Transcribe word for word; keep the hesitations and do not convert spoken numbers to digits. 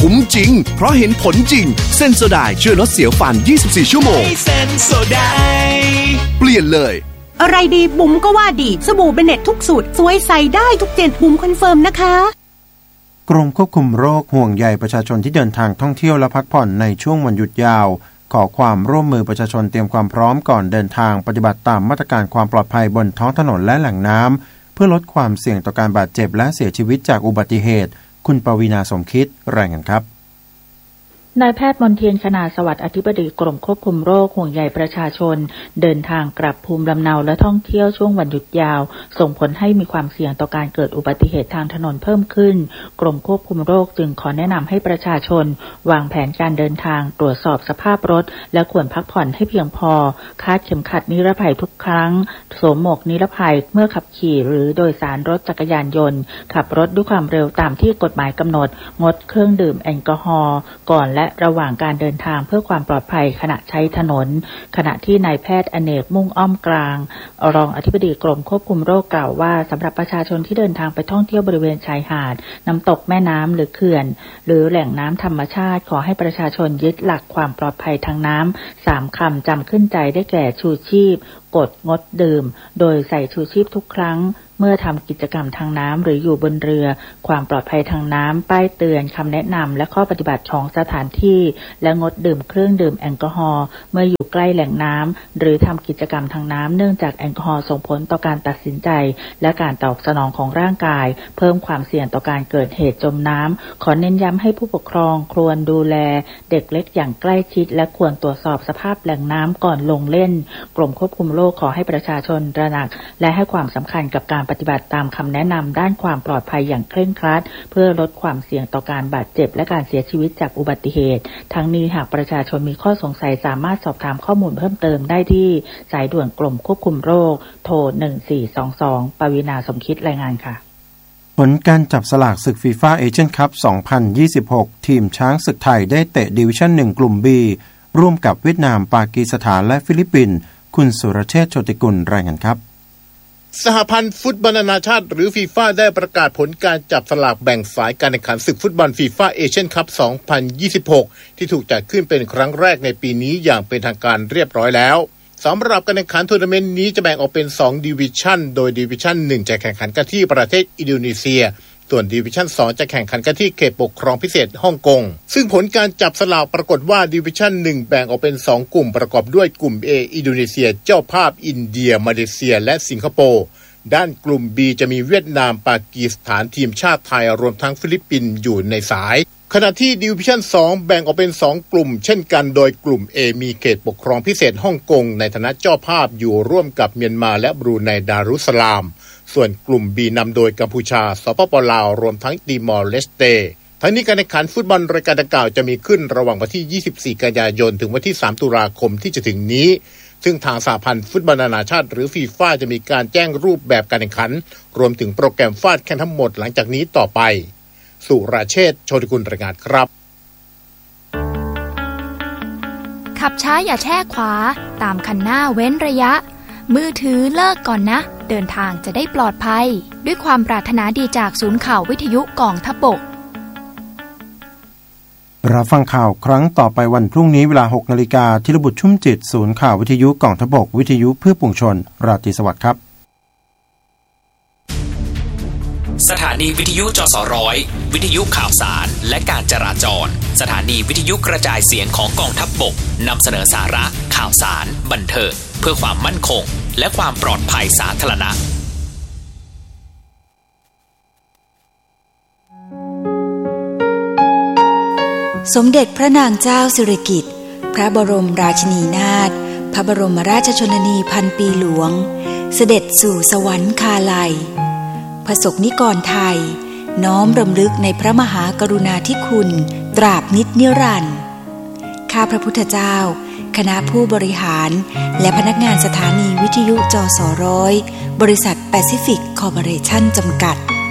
คุ้มจริงเพราะเห็นผลจริงเซนโซไดช่วยลดเสียวฟันยี่สิบสี่ชั่วโมงเซนโซไดเปลี่ยนเลยอะไรดีบุ๋มก็ว่าดีสบู่เบเน็ตทุกสูตรสวยใส่ได้ทุกเจนบุ๋มคอนเฟิร์มนะคะกรมควบคุมโรคห่วงใยประชาชนที่เดินทางท่องเที่ยวและพักผ่อนในช่วงวันหยุดยาวขอความร่วมมือประชาชนเตรียมความพร้อมก่อนเดินทางปฏิบัติตามมาตรการความปลอดภัยบนท้องถนนและแหล่งน้ำเพื่อลดความเสี่ยงต่อการบาดเจ็บและเสียชีวิตจากอุบัติเหตุคุณปวีณาสมคิดรายงานครับนายแพทย์มนเทียนคณาสวัสดิ์อธิบดีกรมควบคุมโรคห่วงใยประชาชนเดินทางกลับภูมิลำเนาและท่องเที่ยวช่วงวันหยุดยาวส่งผลให้มีความเสี่ยงต่อการเกิดอุบัติเหตุทางถนนเพิ่มขึ้นกรมควบคุมโรคจึงขอแนะนำให้ประชาชนวางแผนการเดินทางตรวจสอบสภาพรถและควรพักผ่อนให้เพียงพอคาดเข็มขัดนิรภัยทุกครั้งสวมหมวกนิรภัยเมื่อขับขี่หรือโดยสารรถจักรยานยนต์ขับรถด้วยความเร็วตามที่กฎหมายกำหนดงดเครื่องดื่มแอลกอฮอล์ก่อนและระหว่างการเดินทางเพื่อความปลอดภัยขณะใช้ถนนขณะที่นายแพทย์อเนกมุ่งอ้อมกลางรองอธิบดีกรมควบคุมโรคกล่าวว่าสำหรับประชาชนที่เดินทางไปท่องเที่ยวบริเวณชายหาดน้ำตกแม่น้ำหรือเขื่อนหรือแหล่งน้ำธรรมชาติขอให้ประชาชนยึดหลักความปลอดภัยทางน้ำสามคำจำขึ้นใจได้แก่ชูชีพกดงดดื่มโดยใส่ชูชีพทุกครั้งเมื่อทำกิจกรรมทางน้ำหรืออยู่บนเรือความปลอดภัยทางน้ำป้ายเตือนคำแนะนำและข้อปฏิบัติของสถานที่และงดดื่มเครื่องดื่มแอลกอฮอล์เมื่ออยู่ใกล้แหล่งน้ำหรือทำกิจกรรมทางน้ำเนื่องจากแอลกอฮอล์ส่งผลต่อการตัดสินใจและการตอบสนองของร่างกายเพิ่มความเสี่ยงต่อการเกิดเหตุจมน้ำขอเน้นย้ำให้ผู้ปกครองควรดูแลเด็กเล็กอย่างใกล้ชิดและควรตรวจสอบสภาพแหล่งน้ำก่อนลงเล่นกรมควบคุมโรคขอให้ประชาชนตระหนักและให้ความสำคัญกับการปฏิบัติตามคำแนะนำด้านความปลอดภัยอย่างเคร่งครัดเพื่อลดความเสี่ยงต่อการบาดเจ็บและการเสียชีวิตจากอุบัติเหตุทั้งนี้หากประชาชนมีข้อสงสัยสามารถสอบถามข้อมูลเพิ่มเติมได้ที่สายด่วนกรมควบคุมโรคโทรหนึ่งสี่สองสองปวีณาสมคิดรายงานค่ะผลการจับสลากศึกฟีฟ่าเอเชียนคัพสองพันยี่สิบหกทีมช้างศึกไทยได้เตะดิวิชั่นหนึ่งกลุ่ม B ร่วมกับเวียดนามปากีสถานและฟิลิปปินส์คุณสุรเชษฐ์โชติกุลรายงานครับสหพันธ์ฟุตบอลนานาชาติหรือฟีฟ่าได้ประกาศผลการจับสลากแบ่งสายการแข่งขันศึกฟุตบอลฟีฟ่าเอเชียนคัพสองพันยี่สิบหกที่ถูกจัดขึ้นเป็นครั้งแรกในปีนี้อย่างเป็นทางการเรียบร้อยแล้วสำหรับการแข่งขันทัวร์นาเมนต์นี้จะแบ่งออกเป็นสองดิวิชั่นโดยดิวิชั่นหนึ่งจะแข่งขันกันที่ประเทศอินโดนีเซียส่วนดิวิชั่นสองจะแข่งขันกันที่เขตปกครองพิเศษฮ่องกงซึ่งผลการจับสลากปรากฏว่าดิวิชั่นหนึ่งแบ่งออกเป็นสองกลุ่มประกอบด้วยกลุ่ม A อินโดนีเซียเจ้าภาพอินเดียมาเลเซียและสิงคโปร์ด้านกลุ่ม B จะมีเวียดนามปากีสถานทีมชาติไทยรวมทั้งฟิลิปปินส์อยู่ในสายขณะที่ดิวิชั่นสองแบ่งออกเป็นสองกลุ่มเช่นกันโดยกลุ่ม A มีเขตปกครองพิเศษฮ่องกงในฐานะเจ้าภาพอยู่ร่วมกับเมียนมาและบรูไนดารุสลามส่วนกลุ่ม B นำโดยกัมพูชาสปป.ลาวรวมทั้งติมอร์เลสเตทั้งนี้การแข่งขันฟุตบอลรายการดังกล่าวจะมีขึ้นระหว่างวันที่ยี่สิบสี่กันยายนถึงวันที่สามตุลาคมที่จะถึงนี้ซึ่งทางสหพันธ์ฟุตบอลนานาชาติหรือฟีฟ่าจะมีการแจ้งรูปแบบการแข่งขันรวมถึงโปรแกรมฟาดแข่งทั้งหมดหลังจากนี้ต่อไปสุรเชษฐ์โชติกุลรายงานครับขับช้าอย่าแช่ขวาตามคันหน้าเว้นระยะมือถือเลิกก่อนนะเดินทางจะได้ปลอดภัยด้วยความปรารถนาดีจากศูนย์ข่าววิทยุกองทัพบกรับฟังข่าวครั้งต่อไปวันพรุ่งนี้เวลา หกนาฬิกา ธีรบุตรชุ่มจิตศูนย์ข่าววิทยุกองทัพบกวิทยุเพื่อปวงชนราตรีสวัสดิ์ครับสถานีวิทยุจสร้อยวิทยุข่าวสารและการจราจรสถานีวิทยุกระจายเสียงของกองทัพบกนำเสนอสาระข่าวสารบันเทิงเพื่อความมั่นคงและความปลอดภัยสาธารณะสมเด็จพระนางเจ้าสิริกิติ์พระบรมราชินีนาถพระบรมราชชนนีพันปีหลวงเสด็จสู่สวรรคาลัยประสบนิกรไทยน้อมรำลึกในพระมหากรุณาธิคุณตราบนิจนิรันดร์ข้าพระพุทธเจ้าคณะผู้บริหารและพนักงานสถานีวิทยุจสร้อยบริษัทแปซิฟิกคอร์ปอเรชั่นจำกัด